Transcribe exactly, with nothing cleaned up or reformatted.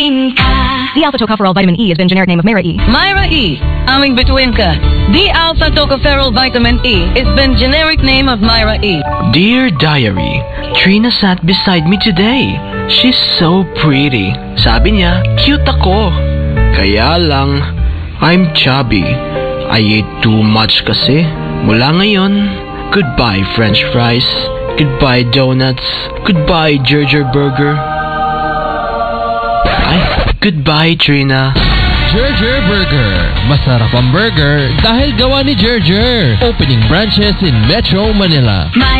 The alpha-tocopherol vitamin E has been generic name of Myra E. Myra E. Aming bituin ka. The alpha-tocopherol vitamin E has been generic name of Myra E. Dear Diary, Trina sat beside me today. She's so pretty. Sabi niya, cute ako. Kaya lang, I'm chubby. I ate too much kasi. Mula ngayon, goodbye French fries. Goodbye donuts. Goodbye Gerger Burger. Ay, goodbye Trina. Gerger Burger. Masarap ang burger dahil gawa ni Gerger. Opening branches in Metro Manila.